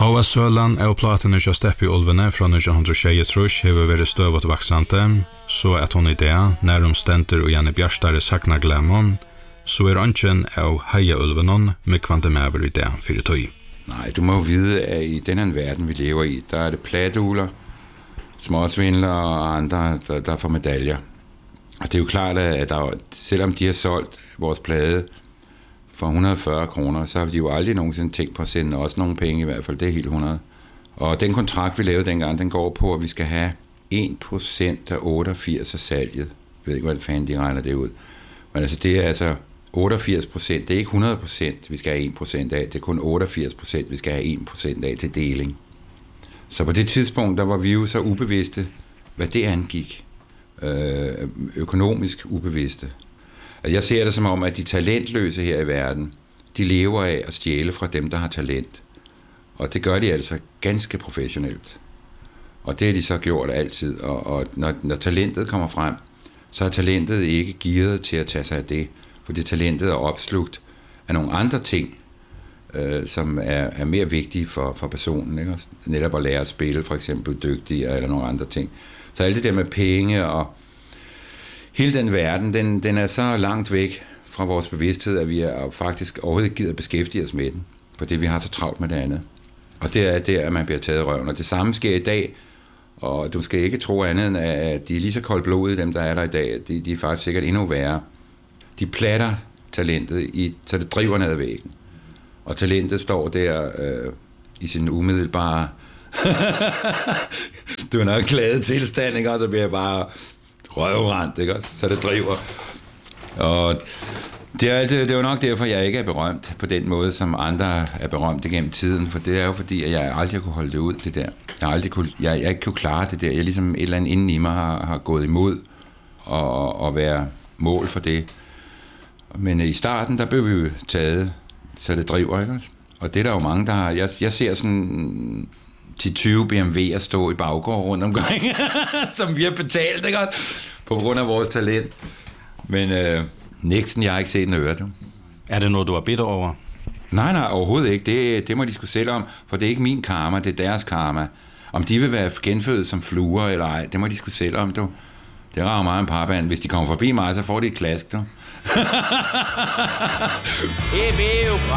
Havasølan av platene til Steppi-ulvene fra 1923 har vært støvet vaksante, så at hun i det, når hun stenter og gjerne bjerstare saknaglemon, så ønsken av heia-ulvene med kvantemever i det for tøy. Nej, du må jo vide, at i den verden, vi lever i, der er det platugler, småsvindlere og andre, der får medaljer. Og det er jo klart, at selvom de har solgt vores plade for 140 kroner, så har de jo aldrig nogensinde tænkt på at sende også nogle penge i hvert fald, det er helt 100. Og den kontrakt, vi lavede dengang, den går på, at vi skal have 1% af 88 af salget. Jeg ved ikke, hvordan fanden de regner det ud. Men altså, det er altså 88%, det er ikke 100%, vi skal have 1% af, det er kun 88%, vi skal have 1% af til deling. Så på det tidspunkt, der var vi jo så ubevidste, hvad det angik. Økonomisk ubevidste. Altså, jeg ser det som om, at de talentløse her i verden, de lever af at stjæle fra dem, der har talent. Og det gør de altså ganske professionelt. Og det har de så gjort altid. Og når talentet kommer frem, så er talentet ikke gearet til at tage sig af det. Fordi talentet er opslugt af nogle andre ting, som er mere vigtige for personen. Ikke? Netop at lære at spille, for eksempel dygtigere eller nogle andre ting. Så alt det der med penge og hele den verden, den er så langt væk fra vores bevidsthed, at vi er faktisk overhovedet ikke gider at beskæftige os med den, fordi vi har så travlt med det andet. Og det er der, at man bliver taget i røven. Og det samme sker i dag, og du skal ikke tro andet end, at de er lige så koldblodige, dem der er der i dag. De er faktisk sikkert endnu værre. De platter talentet, så det driver ned ad væggen. Og talentet står der i sin umiddelbare du er nok glad tilstand, ikke? Og så bliver jeg bare røvrendt, ikke? Så det driver. Og det er jo nok derfor, jeg ikke er berømt på den måde, som andre er berømte gennem tiden, for det er jo fordi, at jeg aldrig kunne holde det ud, det der. Jeg ikke kunne klare det der. Jeg ligesom et eller andet inden i mig har gået imod og være mål for det. Men i starten, der blev vi jo taget, så det driver, ikke? Og det er der jo mange, der har. Jeg ser sådan 10-20 BMW'er stå i baggård rundt omkring, som vi har betalt, ikke? På grund af vores talent. Men Nixon, jeg har ikke set en øre. Er det noget, du er bitter over? Nej, overhovedet ikke. Det må de sgu selv om, for det er ikke min karma, det er deres karma. Om de vil være genfødt som fluer eller ej, det må de sgu selv om, du. Det rager meget en parband. Hvis de kommer forbi mig, så får de et klask, du.